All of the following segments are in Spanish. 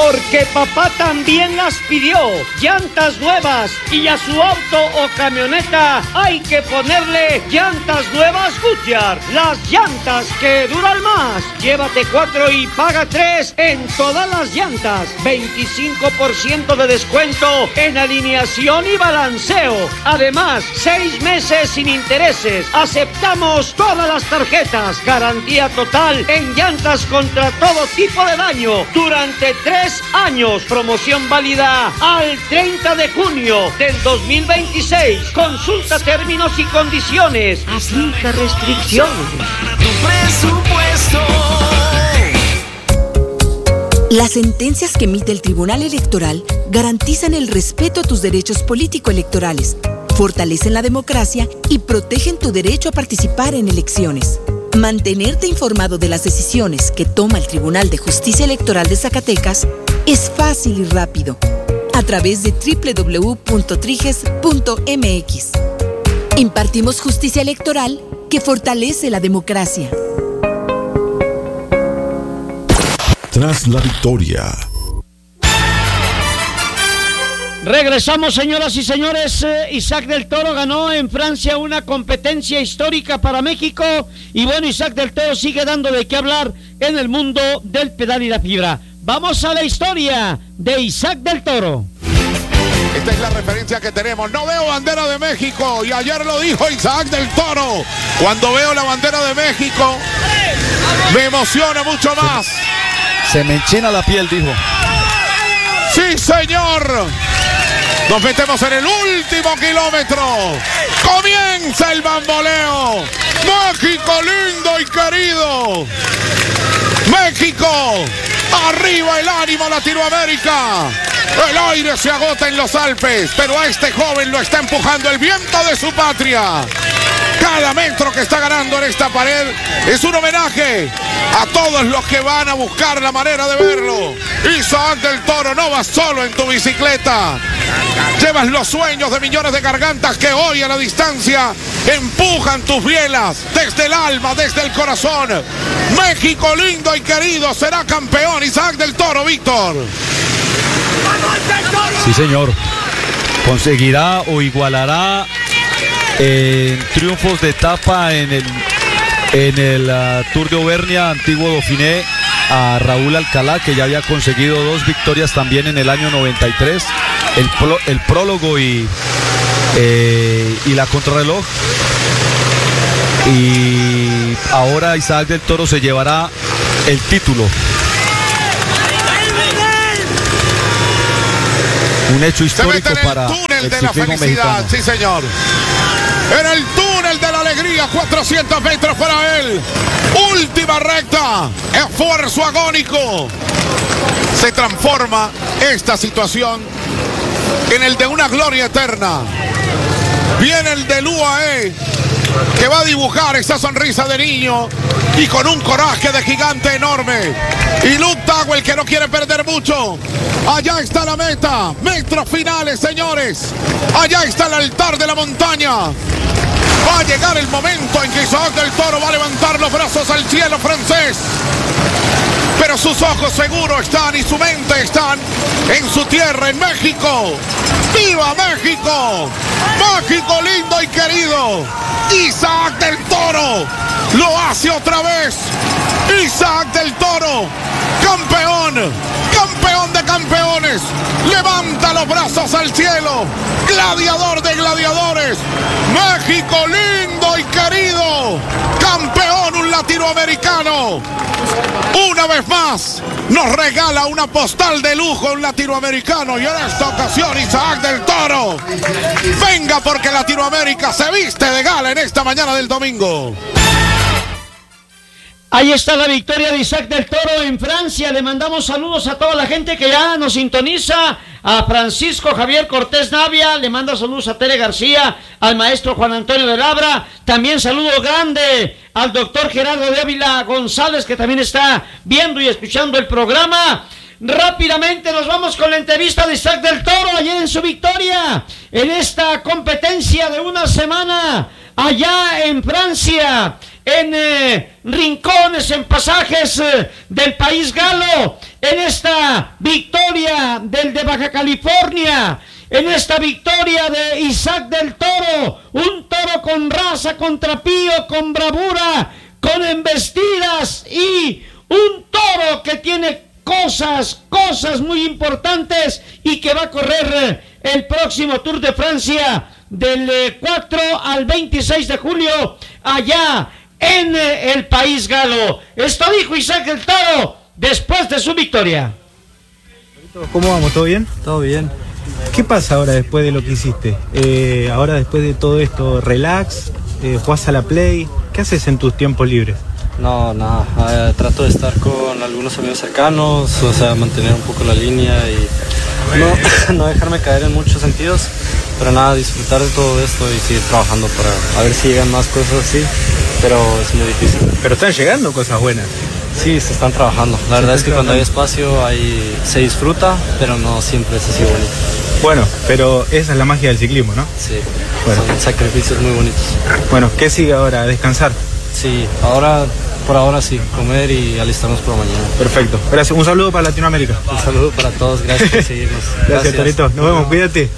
Porque papá también las pidió. Llantas nuevas y a su auto o camioneta hay que ponerle llantas nuevas Goodyear. Las llantas que duran más. Llévate 4 y paga 3 en todas las llantas. 25% de descuento en alineación y balanceo. Además, 6 meses sin intereses. Aceptamos todas las tarjetas. Garantía total en llantas contra todo tipo de daño durante 3 años. Promoción válida al 30 de junio del 2026. Consulta términos y condiciones. Aplica restricciones. Las sentencias que emite el Tribunal Electoral garantizan el respeto a tus derechos político-electorales, fortalecen la democracia y protegen tu derecho a participar en elecciones. Mantenerte informado de las decisiones que toma el Tribunal de Justicia Electoral de Zacatecas es fácil y rápido, a través de www.triges.mx. Impartimos justicia electoral que fortalece la democracia. Tras la victoria. Regresamos, señoras y señores. Isaac del Toro ganó en Francia una competencia histórica para México. Y bueno, Isaac del Toro sigue dando de qué hablar en el mundo del pedal y la fibra. Vamos a la historia de Isaac del Toro. Esta es la referencia que tenemos. No veo bandera de México. Y ayer lo dijo Isaac del Toro. Cuando veo la bandera de México, me emociona mucho más. Se me enchina la piel, dijo. ¡Sí, señor! Nos metemos en el último kilómetro. Comienza el bamboleo. México lindo y querido. México. Arriba el ánimo, Latinoamérica. El aire se agota en los Alpes, pero a este joven lo está empujando el viento de su patria. Cada metro que está ganando en esta pared es un homenaje a todos los que van a buscar la manera de verlo. Isaac del Toro, no vas solo en tu bicicleta. Llevas los sueños de millones de gargantas que hoy a la distancia empujan tus bielas desde el alma, desde el corazón. México lindo y querido será campeón. Isaac del Toro, Víctor. Sí, señor. Conseguirá o igualará triunfos de etapa en el Tour de Auvernia, antiguo Dauphiné, a Raúl Alcalá, que ya había conseguido 2 victorias también en el año 93, el prólogo y la contrarreloj. Y ahora Isaac del Toro se llevará el título. Un hecho histórico para el ciclismo mexicano. Sí, señor. En el túnel de la alegría, 400 metros para él. Última recta. Esfuerzo agónico. Se transforma esta situación en el de una gloria eterna. Viene el del UAE, que va a dibujar esa sonrisa de niño y con un coraje de gigante enorme. Y Luke Tagwell, que no quiere perder mucho. Allá está la meta. Metros finales, señores. Allá está el altar de la montaña. Va a llegar el momento en que Isaac del Toro va a levantar los brazos al cielo francés. Pero sus ojos seguro están y su mente están en su tierra, en México. ¡Viva México! México lindo y querido. Isaac del Toro lo hace otra vez. Isaac del Toro, campeón, campeón de campeones. Levanta los brazos al cielo. Gladiador de gladiadores. México lindo y querido. Campeón, un latinoamericano. Una vez más nos regala una postal de lujo, un latinoamericano. Y en esta ocasión Isaac del Toro. Venga, porque Latinoamérica se viste de gala en esta mañana del domingo. Ahí está la victoria de Isaac del Toro en Francia. Le mandamos saludos a toda la gente que ya nos sintoniza. A Francisco Javier Cortés Navia, le manda saludos a Tere García, al maestro Juan Antonio de Labra. También saludo grande al doctor Gerardo de Ávila González, que también está viendo y escuchando el programa. Rápidamente nos vamos con la entrevista de Isaac del Toro ayer en su victoria en esta competencia de una semana allá en Francia, en rincones, en pasajes del país galo, en esta victoria del de Baja California, en esta victoria de Isaac del Toro, un toro con raza, con trapío, con bravura, con embestidas y un toro que tiene cosas muy importantes y que va a correr el próximo Tour de Francia del 4 al 26 de julio allá en el país galo. Esto dijo Isaac del Toro después de su victoria. ¿Cómo vamos? ¿Todo bien? Todo bien. ¿Qué pasa ahora después de lo que hiciste? Ahora después de todo esto, relax, jugás a la play, ¿qué haces en tus tiempos libres? No, nada, trato de estar con algunos amigos cercanos, o sea, mantener un poco la línea y no dejarme caer en muchos sentidos, pero nada, disfrutar de todo esto y seguir trabajando para a ver si llegan más cosas así, pero es muy difícil. Pero están llegando cosas buenas. Sí, se están trabajando. La verdad es que cuando hay espacio se disfruta, pero no siempre es así bonito. Bueno, pero esa es la magia del ciclismo, ¿no? Sí, bueno. Son sacrificios muy bonitos. Bueno, ¿qué sigue ahora? ¿Descansar? Sí, por ahora sí, comer y alistarnos por mañana. Perfecto, gracias. Un saludo para Latinoamérica. Un saludo para todos, gracias por seguirnos. Gracias, Torito. Nos vemos, cuídate.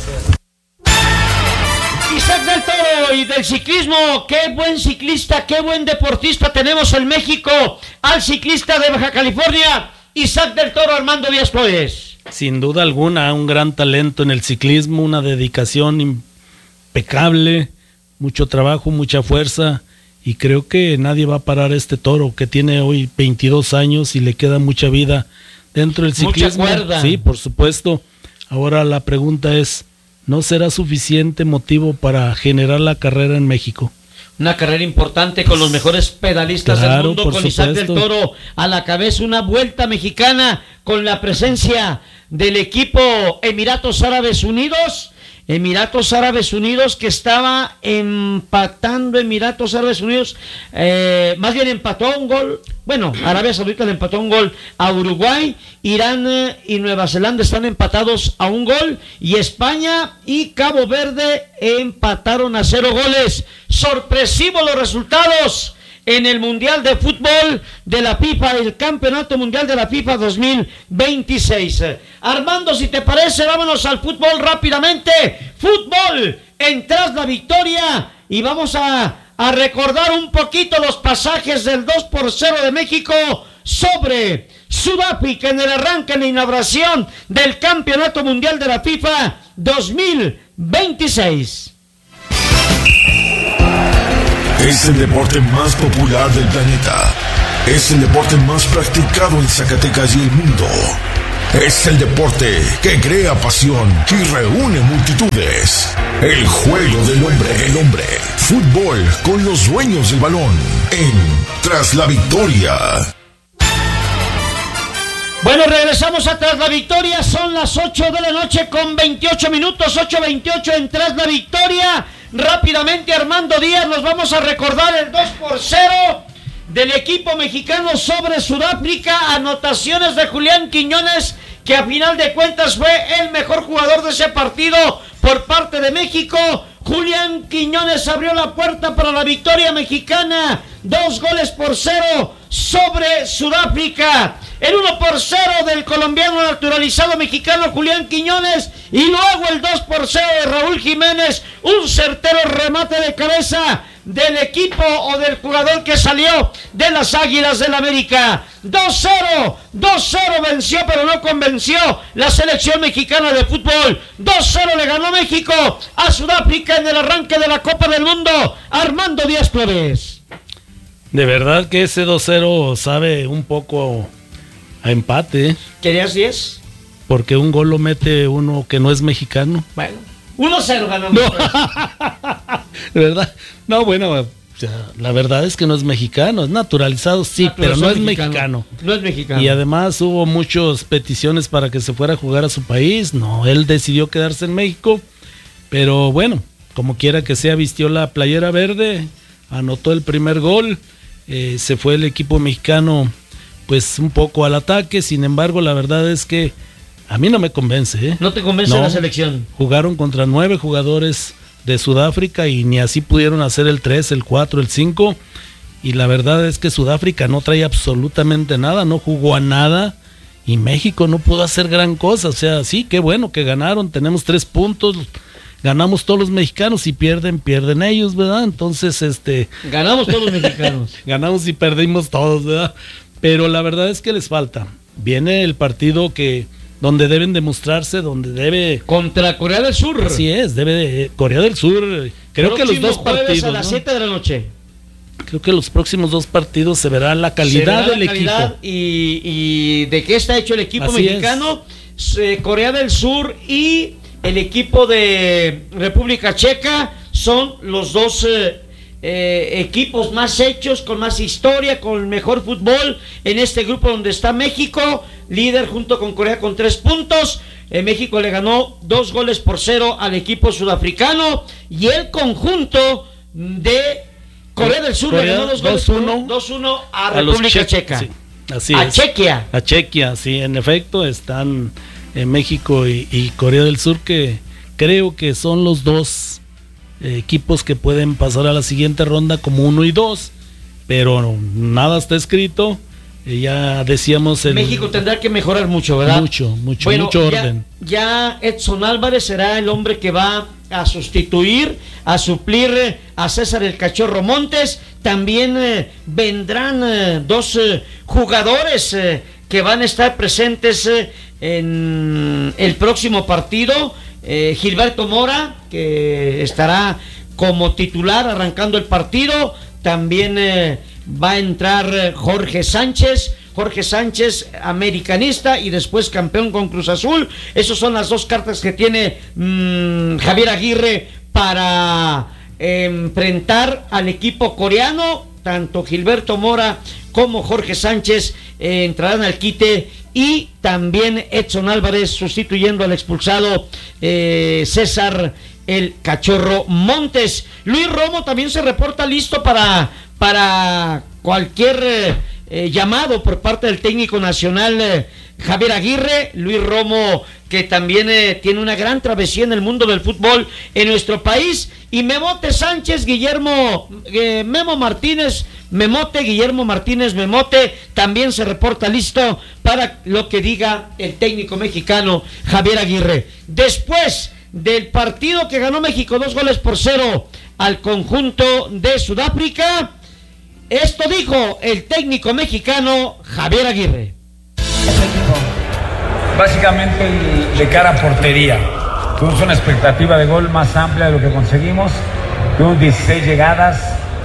Isaac del Toro y del ciclismo, qué buen ciclista, qué buen deportista tenemos en México, al ciclista de Baja California, Isaac del Toro Armando Díaz Flores. Sin duda alguna, un gran talento en el ciclismo, una dedicación impecable, mucho trabajo, mucha fuerza, y creo que nadie va a parar a este toro que tiene hoy 22 años y le queda mucha vida dentro del ciclismo. Mucha cuerda. Sí, por supuesto. Ahora la pregunta es, ¿no será suficiente motivo para generar la carrera en México? Una carrera importante con los mejores pedalistas del mundo, con Isaac del Toro a la cabeza, una vuelta mexicana con la presencia del equipo Emiratos Árabes Unidos que estaba empatando más bien empató un gol, bueno, Arabia Saudita le empató un gol a Uruguay, Irán y Nueva Zelanda están empatados a un gol, y España y Cabo Verde empataron a 0 goles. Sorpresivos los resultados en el Mundial de Fútbol de la FIFA, el Campeonato Mundial de la FIFA 2026. Armando, si te parece, vámonos al fútbol rápidamente. Fútbol en Tras la Victoria, y vamos a recordar un poquito los pasajes del 2-0 de México sobre Sudáfrica en el arranque, en la inauguración del Campeonato Mundial de la FIFA 2026. Es el deporte más popular del planeta. Es el deporte más practicado en Zacatecas y el mundo. Es el deporte que crea pasión y reúne multitudes. El juego del hombre. Fútbol con los dueños del balón. En Tras la Victoria. Bueno, regresamos a Tras la Victoria. Son las 8 de la noche con 28 minutos. 8:28 en Tras la Victoria. Rápidamente, Armando Díaz, nos vamos a recordar el 2-0 del equipo mexicano sobre Sudáfrica. Anotaciones de Julián Quiñones, que a final de cuentas fue el mejor jugador de ese partido por parte de México. Julián Quiñones abrió la puerta para la victoria mexicana. 2-0 sobre Sudáfrica. El 1-0 del colombiano naturalizado mexicano Julián Quiñones, y luego el 2-0 de Raúl Jiménez, un certero remate de cabeza del equipo o del jugador que salió de las Águilas del América. 2-0 venció pero no convenció la selección mexicana de fútbol. 2-0 le ganó México a Sudáfrica en el arranque de la Copa del Mundo. Armando Díaz Flores. De verdad que ese 2-0 sabe un poco a empate. ¿Querías 10? Porque un gol lo mete uno que no es mexicano. Bueno, 1-0 ganamos. No. ¿De verdad? No, bueno, la verdad es que no es mexicano, es naturalizado, sí, pero no es mexicano. No es mexicano. Y además hubo muchas peticiones para que se fuera a jugar a su país. No, él decidió quedarse en México. Pero bueno, como quiera que sea, vistió la playera verde, anotó el primer gol. Se fue el equipo mexicano pues un poco al ataque. Sin embargo, la verdad es que a mí no me convence, ¿eh? ¿No te convence la selección? Jugaron contra 9 jugadores de Sudáfrica y ni así pudieron hacer el 3, el 4, el 5. y la verdad es que Sudáfrica no trae absolutamente nada, no jugó a nada, y México no pudo hacer gran cosa. O sea, sí, qué bueno que ganaron, tenemos 3 puntos, ganamos todos los mexicanos, y pierden ellos, ¿verdad? Entonces, ganamos todos los mexicanos. Ganamos y perdimos todos, ¿verdad? Pero la verdad es que les falta. Viene el partido donde deben demostrarse, contra Corea del Sur. Así es, Corea del Sur. Creo que los 2 partidos, a las 7 de la noche. Creo que los próximos 2 partidos se verá la calidad del equipo. Y de qué está hecho el equipo Así mexicano. Corea del Sur y el equipo de República Checa son los 2 equipos más hechos, con más historia, con mejor fútbol en este grupo, donde está México, líder junto con Corea con 3 puntos. México le ganó 2-0 al equipo sudafricano, y el conjunto de Corea del Sur le ganó 2-1 a República Checa. Sí, así a es. Chequia. A Chequia, sí, en efecto, están en México y Corea del Sur, que creo que son los 2 equipos que pueden pasar a la siguiente ronda como 1 y 2, pero mucho está escrito. Ya decíamos, México tendrá que mejorar mucho, ¿verdad? Mucho orden. Ya Edson Álvarez será el hombre que va a sustituir, a suplir a César el Cachorro Montes. También vendrán 2 jugadores que van a estar presentes en el próximo partido. Gilberto Mora, que estará como titular arrancando el partido. También va a entrar Jorge Sánchez, americanista y después campeón con Cruz Azul. Esas son las 2 cartas que tiene Javier Aguirre para enfrentar al equipo coreano. Tanto Gilberto Mora como Jorge Sánchez entrarán al quite, y también Edson Álvarez sustituyendo al expulsado César el Cachorro Montes. Luis Romo también se reporta listo para cualquier llamado por parte del técnico nacional Javier Aguirre. Luis Romo, que también tiene una gran travesía en el mundo del fútbol en nuestro país. Y Memote Sánchez, Guillermo Martínez Memote, también se reporta listo para lo que diga el técnico mexicano Javier Aguirre. Después del partido que ganó México 2-0 al conjunto de Sudáfrica, esto dijo el técnico mexicano Javier Aguirre. Básicamente de cara a portería. Tuvimos una expectativa de gol más amplia de lo que conseguimos. Tuvimos 16 llegadas,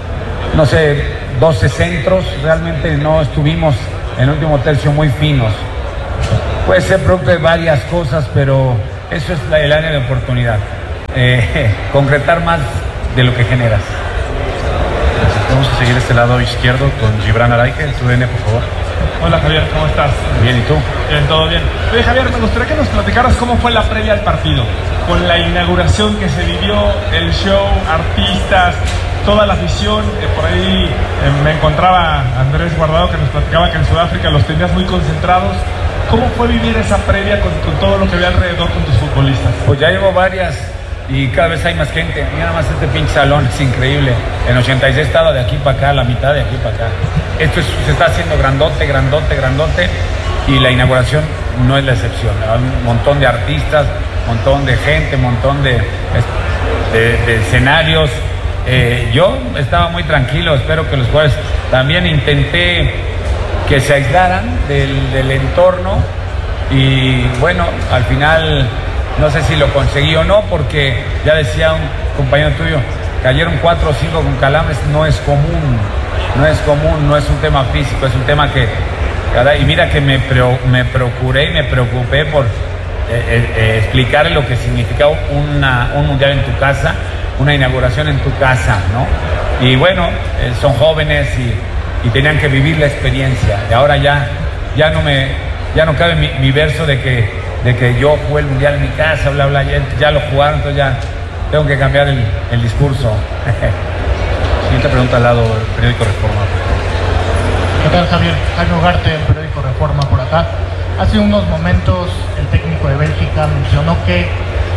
12 centros. Realmente no estuvimos en el último tercio muy finos. Puede ser producto de varias cosas, pero eso es el área de oportunidad. Concretar más de lo que generas. Vamos a seguir este lado izquierdo con Gibran Araige, el TUDN, por favor. Hola Javier, ¿cómo estás? Bien, ¿y tú? Bien, todo bien. Oye Javier, me gustaría que nos platicaras cómo fue la previa al partido, con la inauguración que se vivió, el show, artistas, toda la afición. Por ahí me encontraba Andrés Guardado, que nos platicaba que en Sudáfrica los tenías muy concentrados. ¿Cómo fue vivir esa previa con todo lo que había alrededor con tus futbolistas? Pues ya llevo varias y cada vez hay más gente. Mira nada más este pinche salón, es increíble. En 86 estaba de aquí para acá, la mitad de aquí para acá. Esto se está haciendo grandote, y la inauguración no es la excepción. Hay un montón de artistas, un montón de gente, un montón de escenarios. Yo estaba muy tranquilo, espero que los jugadores también. Intenté que se aislaran del entorno, y bueno, al final no sé si lo conseguí o no, porque ya decía un compañero tuyo, cayeron 4 o 5 con calambres. No es común, no es un tema físico, es un tema que, y mira que me procuré y me preocupé por explicarle lo que significaba un mundial en tu casa, una inauguración en tu casa, ¿no? Y bueno, son jóvenes y tenían que vivir la experiencia, y ahora ya no cabe mi verso de que yo jugué el mundial en mi casa, bla bla, ya lo jugaron, entonces ya tengo que cambiar el discurso. Siguiente pregunta al lado del periódico Reforma. ¿Qué tal, Javier? Jaime Ugarte, del periódico Reforma, por acá. Hace unos momentos el técnico de Bélgica mencionó que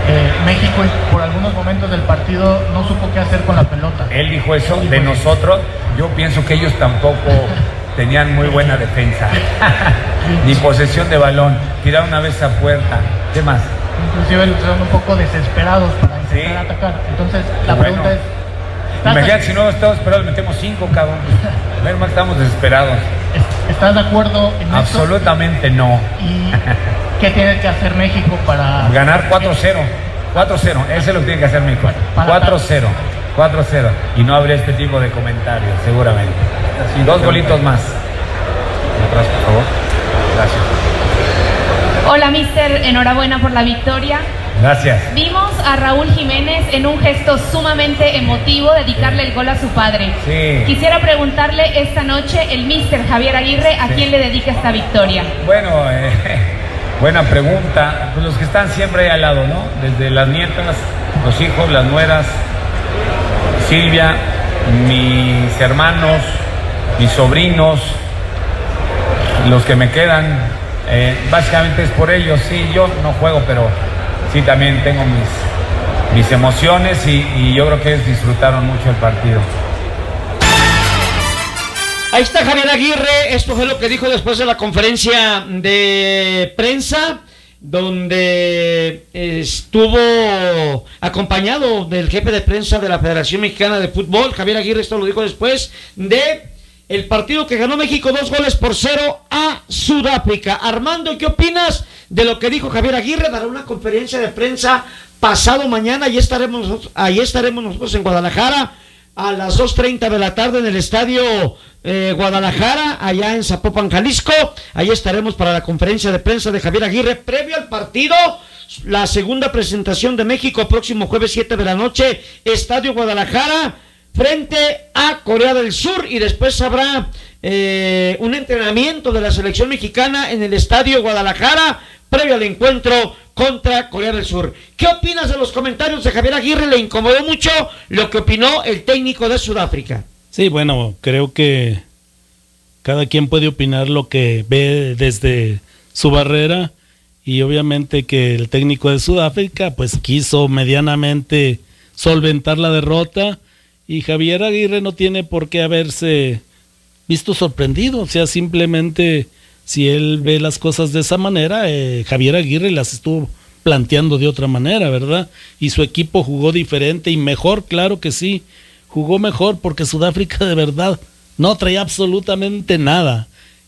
México por algunos momentos del partido no supo qué hacer con la pelota. Él dijo eso de nosotros. Yo pienso que ellos tampoco tenían muy buena defensa, ni posesión de balón. Tiraron una vez a puerta. ¿Qué más? Inclusive son un poco desesperados para intentar atacar. Entonces la pregunta es... Imagínate, si no estamos esperados, metemos 5, cabrón. Menos mal estamos desesperados. ¿Estás de acuerdo en esto? Absolutamente no. ¿Y qué tiene que hacer México para...? Ganar 4-0. 4-0, eso es lo que tiene que hacer México. 4-0. 4-0. Y no habría este tipo de comentarios, seguramente. 2 golitos más. Atrás, por favor. Gracias. Hola, mister. Enhorabuena por la victoria. Gracias. Vimos a Raúl Jiménez en un gesto sumamente emotivo dedicarle el gol a su padre. Sí. Quisiera preguntarle esta noche, el mister Javier Aguirre, ¿a quién le dedica esta victoria? Bueno, buena pregunta. Pues los que están siempre ahí al lado, ¿no? Desde las nietas, los hijos, las nueras, Silvia, mis hermanos, mis sobrinos, los que me quedan. Básicamente es por ellos. Sí, yo no juego, pero sí también tengo mis emociones y yo creo que ellos disfrutaron mucho el partido. Ahí está Javier Aguirre. Esto fue lo que dijo después de la conferencia de prensa, donde estuvo acompañado del jefe de prensa de la Federación Mexicana de Fútbol. Javier Aguirre esto lo dijo después de el partido que ganó México 2-0 a Sudáfrica. Armando, ¿qué opinas de lo que dijo Javier Aguirre? Dará una conferencia de prensa pasado mañana. Ahí estaremos nosotros en Guadalajara a las 2:30 de la tarde en el estadio Guadalajara, allá en Zapopan, Jalisco. Ahí estaremos para la conferencia de prensa de Javier Aguirre previo al partido. La segunda presentación de México, próximo jueves 7 de la noche, estadio Guadalajara, frente a Corea del Sur, y después habrá un entrenamiento de la selección mexicana en el estadio Guadalajara previo al encuentro contra Corea del Sur. ¿Qué opinas de los comentarios de Javier Aguirre? ¿Le incomodó mucho lo que opinó el técnico de Sudáfrica? Sí, bueno, creo que cada quien puede opinar lo que ve desde su barrera, y obviamente que el técnico de Sudáfrica pues quiso medianamente solventar la derrota, y Javier Aguirre no tiene por qué haberse visto sorprendido. O sea, simplemente si él ve las cosas de esa manera, Javier Aguirre las estuvo planteando de otra manera, ¿verdad? Y su equipo jugó diferente y mejor, claro que sí, jugó mejor, porque Sudáfrica de verdad no traía absolutamente nada.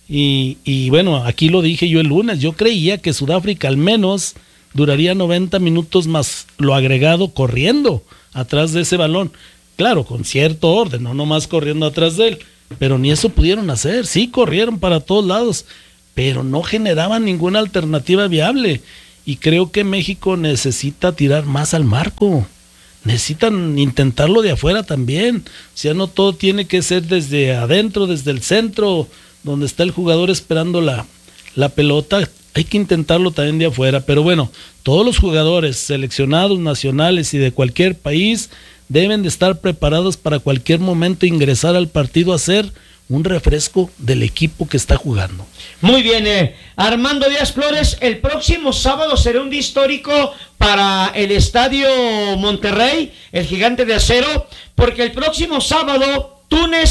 Y bueno, aquí lo dije yo el lunes, yo creía que Sudáfrica al menos duraría 90 minutos más lo agregado corriendo atrás de ese balón. Claro, con cierto orden, no nomás corriendo atrás de él, pero ni eso pudieron hacer. Sí, corrieron para todos lados, pero no generaban ninguna alternativa viable, y creo que México necesita tirar más al marco, necesitan intentarlo de afuera también. O sea, no todo tiene que ser desde adentro, desde el centro, donde está el jugador esperando la pelota, hay que intentarlo también de afuera. Pero bueno, todos los jugadores seleccionados, nacionales y de cualquier país, deben de estar preparados para cualquier momento ingresar al partido a hacer un refresco del equipo que está jugando. Muy bien, Armando Díaz Flores, el próximo sábado será un día histórico para el Estadio Monterrey, el Gigante de Acero, porque el próximo sábado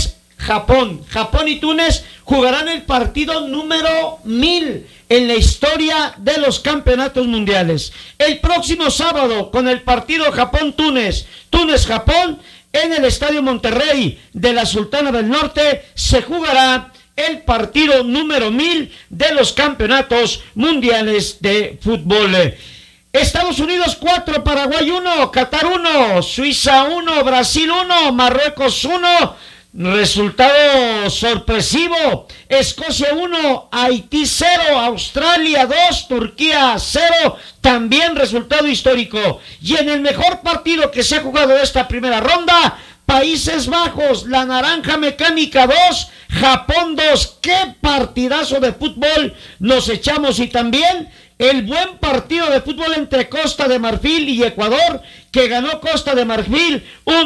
Japón y Túnez jugarán el partido número 1000 en la historia de los campeonatos mundiales. El próximo sábado, con el partido Japón-Túnez, Túnez-Japón, en el Estadio Monterrey de la Sultana del Norte, se jugará el partido número 1000 de los campeonatos mundiales de fútbol. Estados Unidos 4, Paraguay 1, Qatar 1, Suiza 1, Brasil 1, Marruecos 1. Resultado sorpresivo: Escocia 1, Haití 0, Australia 2, Turquía 0, también resultado histórico. Y en el mejor partido que se ha jugado de esta primera ronda, Países Bajos, la Naranja Mecánica 2, Japón 2. ¡Qué partidazo de fútbol nos echamos! Y también el buen partido de fútbol entre Costa de Marfil y Ecuador, que ganó Costa de Marfil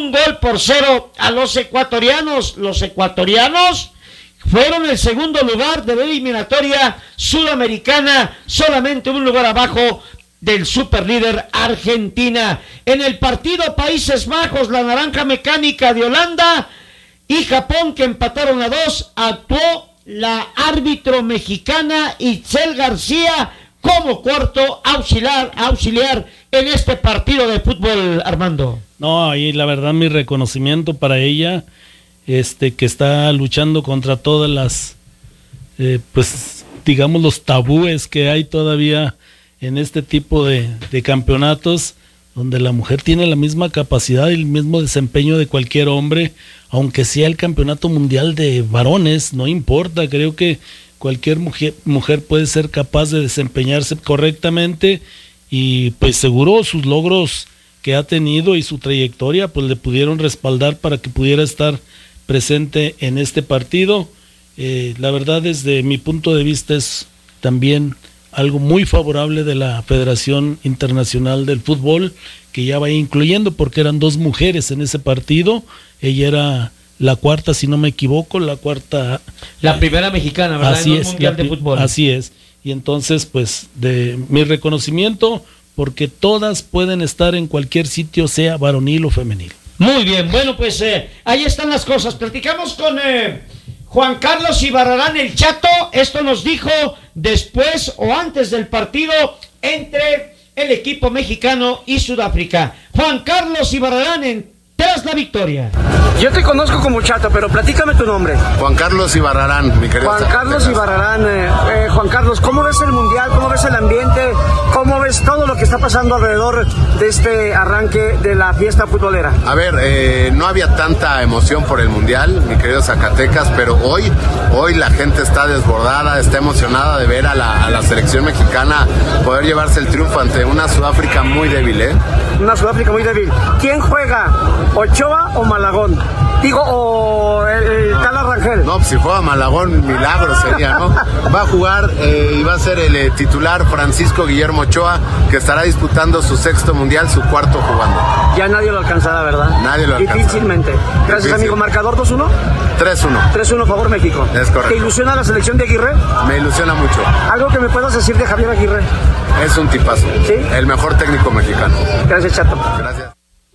1-0 a los ecuatorianos. Los ecuatorianos fueron el segundo lugar de la eliminatoria sudamericana, solamente un lugar abajo del superlíder Argentina. En el partido Países Bajos, la naranja mecánica de Holanda y Japón, que empataron a 2, actuó la árbitro mexicana Itzel García como cuarto auxiliar en este partido de fútbol, Armando. No, ahí la verdad mi reconocimiento para ella, que está luchando contra todas las, pues digamos los tabúes que hay todavía en este tipo de campeonatos, donde la mujer tiene la misma capacidad y el mismo desempeño de cualquier hombre, aunque sea el campeonato mundial de varones, no importa, creo que cualquier mujer puede ser capaz de desempeñarse correctamente y pues seguro sus logros que ha tenido y su trayectoria pues le pudieron respaldar para que pudiera estar presente en este partido. La verdad, desde mi punto de vista, es también algo muy favorable de la Federación Internacional del Fútbol, que ya va incluyendo, porque eran 2 mujeres en ese partido. Ella era la cuarta, si no me equivoco, la primera mexicana, ¿verdad? Así es, mundial de fútbol. Así es. Y entonces, pues, de mi reconocimiento, porque todas pueden estar en cualquier sitio, sea varonil o femenil. Muy bien, bueno, pues ahí están las cosas. Platicamos con Juan Carlos Ibarrarán, el Chato. Esto nos dijo después o antes del partido entre el equipo mexicano y Sudáfrica. Juan Carlos Ibarrarán, tras la victoria. Yo te conozco como Chato, pero platícame tu nombre. Juan Carlos Ibarrarán, mi querido. Juan Carlos Ibarrarán. Juan Carlos, ¿cómo ves el mundial? ¿Cómo ves el ambiente? ¿Cómo ves todo lo que está pasando alrededor de este arranque de la fiesta futbolera? A ver, no había tanta emoción por el mundial, mi querido Zacatecas, pero hoy la gente está desbordada, está emocionada de ver a la selección mexicana poder llevarse el triunfo ante una Sudáfrica muy débil, ¿eh? Una Sudáfrica muy débil. ¿Quién juega? ¿Ochoa o Malagón? Digo, o el Cala Rangel. No, pues si juega Malagón, milagro sería, ¿no? Va a jugar y va a ser el titular Francisco Guillermo Ochoa, que estará disputando su 6º mundial, su 4º jugando. Ya nadie lo alcanzará, ¿verdad? Nadie lo alcanzará. Difícilmente. Gracias, amigo. ¿Marcador 2-1? 3-1. 3-1 favor México. Es correcto. ¿Te ilusiona la selección de Aguirre? Me ilusiona mucho. ¿Algo que me puedas decir de Javier Aguirre? Es un tipazo. ¿Sí? El mejor técnico mexicano. Gracias, Chato. Gracias.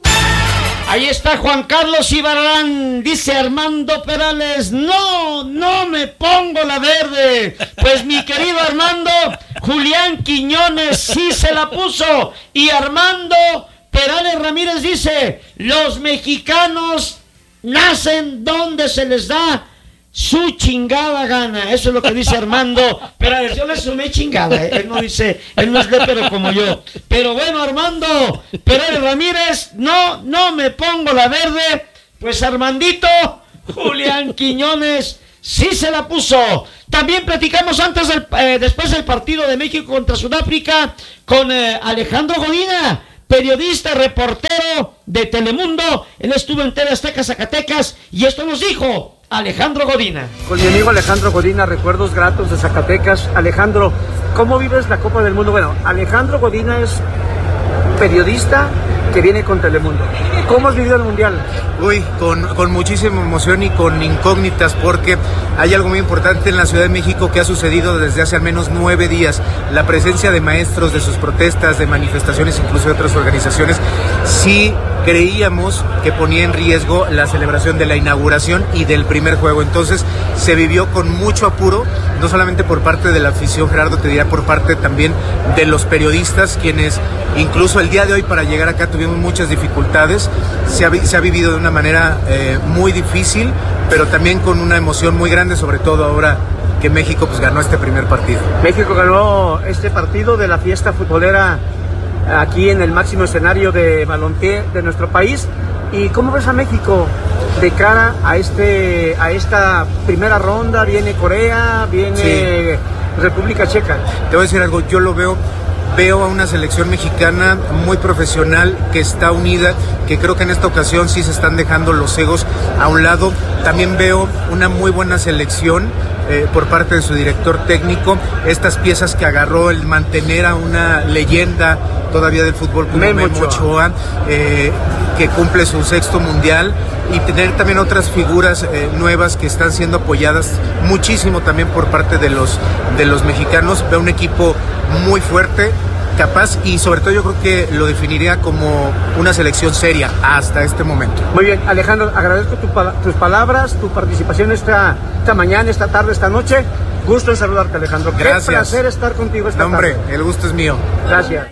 Ahí está Juan Carlos Ibarrarán. Dice Armando Perales: no me pongo la verde. Pues mi querido Armando, Julián Quiñones sí se la puso. Y Armando Perales Ramírez dice: los mexicanos nacen donde se les da su chingada gana. Eso es lo que dice Armando Perales. Yo le sumé chingada, él no dice, él no es lépero como yo. Pero bueno, Armando Perales Ramírez, no me pongo la verde. Pues Armandito, Julián Quiñones sí se la puso. También platicamos después del partido de México contra Sudáfrica con Alejandro Godina, periodista, reportero de Telemundo. Él estuvo en TV Azteca Zacatecas y esto nos dijo Alejandro Godina. Con mi amigo Alejandro Godina, recuerdos gratos de Zacatecas. Alejandro, ¿cómo vives la Copa del Mundo? Bueno, Alejandro Godina es periodista que viene con Telemundo. ¿Cómo has vivido el Mundial? Uy, con muchísima emoción y con incógnitas, porque hay algo muy importante en la Ciudad de México que ha sucedido desde hace al menos 9 días. La presencia de maestros, de sus protestas, de manifestaciones, incluso de otras organizaciones, sí creíamos que ponía en riesgo la celebración de la inauguración y del primer juego. Entonces se vivió con mucho apuro, no solamente por parte de la afición, Gerardo, te diría por parte también de los periodistas, quienes incluso el día de hoy para llegar acá tuvimos muchas dificultades. Se ha vivido de una manera muy difícil, pero también con una emoción muy grande, sobre todo ahora que México pues ganó este primer partido. México ganó este partido de la fiesta futbolera aquí en el máximo escenario de balompié de nuestro país. ¿Y cómo ves a México de cara a esta primera ronda? Viene Corea, viene República Checa. Te voy a decir algo, yo lo veo a una selección mexicana muy profesional, que está unida, que creo que en esta ocasión sí se están dejando los egos a un lado. También veo una muy buena selección por parte de su director técnico, estas piezas que agarró, el mantener a una leyenda todavía del fútbol como Memo Ochoa, que cumple su 6º mundial, y tener también otras figuras nuevas que están siendo apoyadas muchísimo también por parte de los mexicanos. Veo un equipo muy fuerte, capaz y sobre todo yo creo que lo definiría como una selección seria hasta este momento. Muy bien, Alejandro, agradezco tus palabras, tu participación esta mañana, esta tarde, esta noche. Gusto en saludarte, Alejandro. Gracias. Qué placer estar contigo esta tarde. El gusto es mío. Gracias.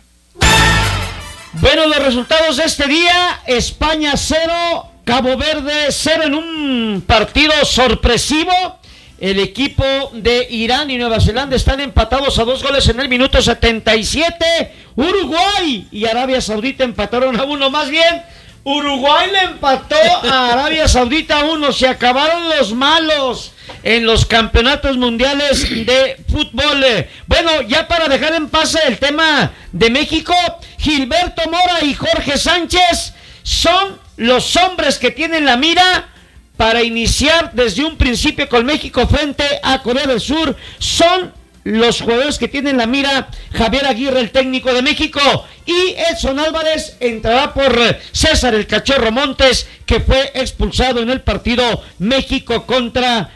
Bueno, los resultados de este día: España 0, Cabo Verde 0 en un partido sorpresivo. El equipo de Irán y Nueva Zelanda están empatados a 2 goles en el minuto 77. Uruguay y Arabia Saudita empataron a 1. Más bien, Uruguay le empató a Arabia Saudita a 1. Se acabaron los malos en los campeonatos mundiales de fútbol. Bueno, ya para dejar en paz el tema de México, Gilberto Mora y Jorge Sánchez son los hombres que tienen la mira para iniciar desde un principio con México frente a Corea del Sur. Son los jugadores que tienen la mira Javier Aguirre, el técnico de México, y Edson Álvarez entrará por César el Cachorro Montes, que fue expulsado en el partido México contra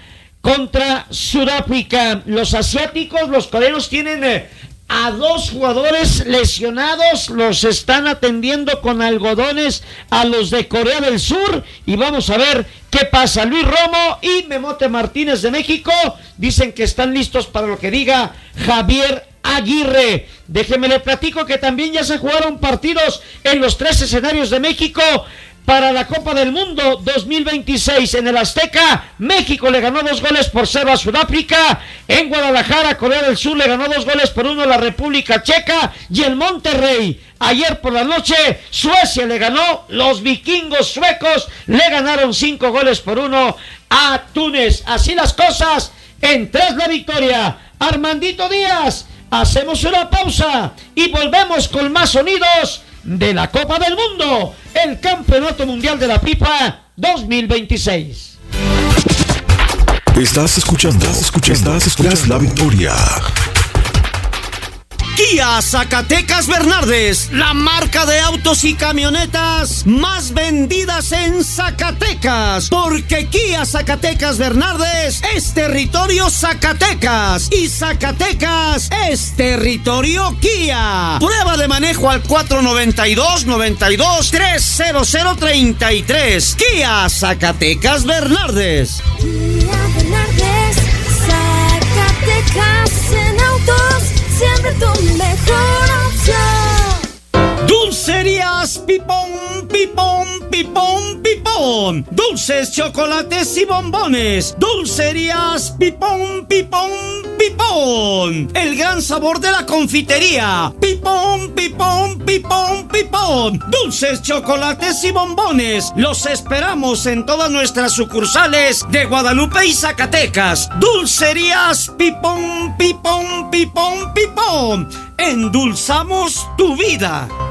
Sudáfrica. Los asiáticos, los coreanos, tienen a 2 jugadores lesionados, los están atendiendo con algodones a los de Corea del Sur, y vamos a ver qué pasa. Luis Romo y Memote Martínez de México dicen que están listos para lo que diga Javier Aguirre. Déjeme le platico que también ya se jugaron partidos en los 3 escenarios de México para la Copa del Mundo 2026. En el Azteca, México le ganó 2-0 a Sudáfrica. En Guadalajara, Corea del Sur le ganó 2-1 a la República Checa. Y en Monterrey, ayer por la noche, Suecia le ganó, los vikingos suecos le ganaron 5-1 a Túnez. Así las cosas, en 3 la victoria. Armandito Díaz, hacemos una pausa y volvemos con más sonidos de la Copa del Mundo, el Campeonato Mundial de la FIFA 2026. Estás escuchando la victoria. Kia Zacatecas Bernardes, la marca de autos y camionetas más vendidas en Zacatecas, porque Kia Zacatecas Bernardes es territorio Zacatecas y Zacatecas es territorio Kia. Prueba de manejo al 492-30033. Kia Zacatecas Bernardes. Kia Bernardes, Zacatecas en autos. Siempre tu mejor opción. Dulcerías Pipón, Pipón, Pipón, Pipón. Dulces, chocolates y bombones. Dulcerías Pipón, Pipón, Pipón. El gran sabor de la confitería. Pipón, Pipón, Pipón, Pipón. Dulces, chocolates y bombones. Los esperamos en todas nuestras sucursales de Guadalupe y Zacatecas. Dulcerías Pipón, Pipón, Pipón, Pipón. Endulzamos tu vida.